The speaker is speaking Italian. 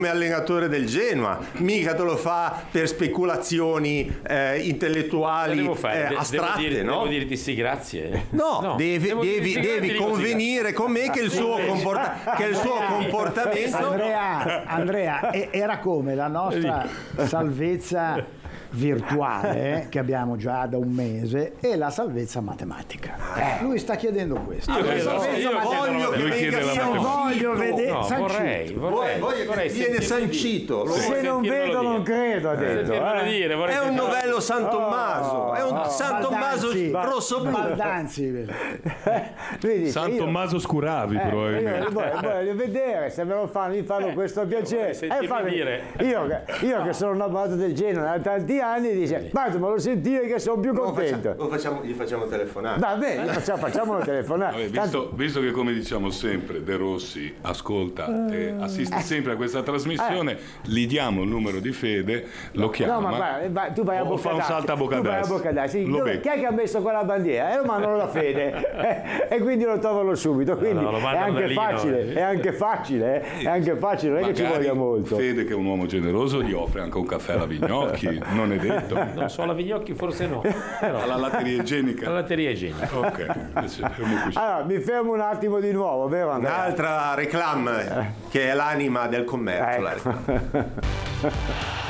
allenatore del Genoa, mica te lo fa per speculazioni intellettuali astratte. Devo dirti sì, grazie. No, devi convenire con me che il suo comportamento. Andrea, era come la nostra salvezza virtuale che abbiamo già da un mese e la salvezza matematica. Lui sta chiedendo questo. Voglio vedere. Vorrei viene sancito. Se non vedo non credo, ha detto. È un novello San Tommaso, è un San Tommaso rosso blu. Baldanzi. San Tommaso Scuravi, probabilmente. Voglio vedere se me lo fanno, mi fanno questo piacere. Io che sono innamorato del Genoa da tanti anni, dice ma lo sentire che sono più contento. Gli facciamo telefonare. Va bene, facciamolo telefonare. Visto che, come diciamo sempre, De Rossi ascolta e assiste sempre a questa trasmissione, gli diamo il numero di Fede, lo chiama. No, ma tu vai a Boccadassi. Fa un salto a Boccadassi. Chi è che ha messo quella bandiera? Lo mandano la Fede e quindi lo trovano subito. Quindi è anche facile, non è che ci voglia molto. Fede, che è un uomo generoso, gli offre anche un caffè alla Vignocchi, non è detto. No, solo la Vignocchi forse no. Alla latteria igienica. Ok. Allora, mi fermo un attimo di nuovo, vero Andrea? Un'altra reclame che è l'anima del commercio.